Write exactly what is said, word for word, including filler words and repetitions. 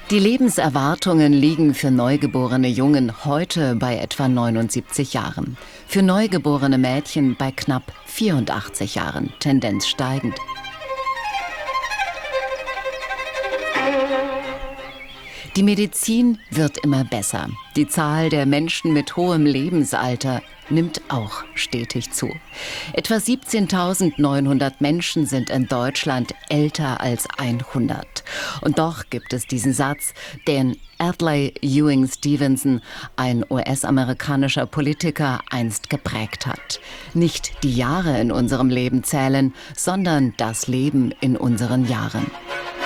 Die Lebenserwartungen liegen für neugeborene Jungen heute bei etwa neunundsiebzig Jahren. Für neugeborene Mädchen bei knapp vierundachtzig Jahren, Tendenz steigend. Die Medizin wird immer besser. Die Zahl der Menschen mit hohem Lebensalter nimmt auch stetig zu. Etwa siebzehntausendneunhundert Menschen sind in Deutschland älter als hundert. Und doch gibt es diesen Satz, den Adlai Ewing Stevenson, ein U S-amerikanischer Politiker, einst geprägt hat. Nicht die Jahre in unserem Leben zählen, sondern das Leben in unseren Jahren.